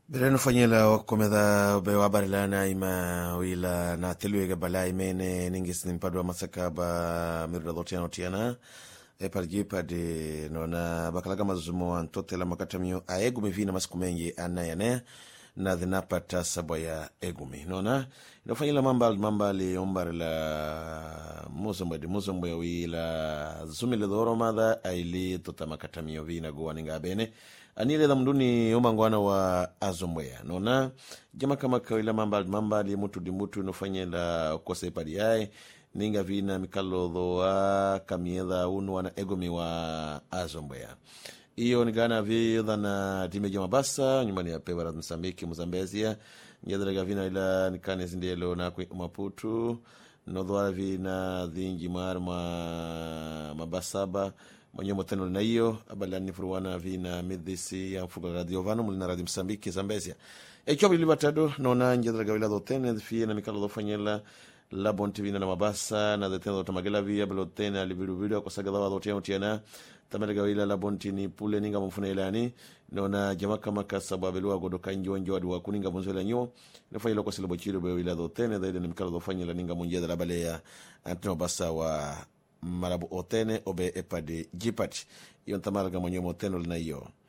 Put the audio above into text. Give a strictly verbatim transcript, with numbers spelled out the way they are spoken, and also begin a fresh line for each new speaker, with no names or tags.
Bereno fanyela wakomedha bewa barilana ima wila na teluega bala imene ningis nimpadwa masaka ba mirda dotiano tiana e parji pade nona bakalaga mazumo antotela makatamio a egumi vina masiku mengi anayane na dhinapata saboya egumi nona inofanyela mamba mamba li ombarila muzombe di muzombe wila zumile dhoro madha aili tota makatamio vina guwa ninga bene anile da mduni umangwana wa azombwea nona jama kama kawila mamba mamba li mutu di mutu inofanyela kose ipadi yae ninga vina mikalo dhoa kamiedha unu wana egomi wa azombwea iyo nigana vidha na time jama basa nyumbani ya pebara Msambiki Mzambezia njadaraga vina ila nikane zindelo na Maputu nodhwara vina dhingi marma mabasaba manyomo teno na iyo abalani furuwana vina midhisi ya mfuga radio vano mulina radio Msambiki Zambezia echo bilibatado nona njadaraga vila dhotene fie na mikalo dhofanyela labon tivina na mabasa na dhetene dhotamagela via bilotene aliviru video kwa saga dhawa dhotene utiana tamerega wila labon tini pule ninga mfuna ilani nona jamaka maka sababelua godoka njo njo adu wakuninga mzwela nyo nafanya loko silabo chiru be wila dhotene dhaide ni mikalo dhofanyela ninga munjeda labale ya antino basa wa marabu otene obe epade jipati iyo ntamaraga mwenye moteno lina iyo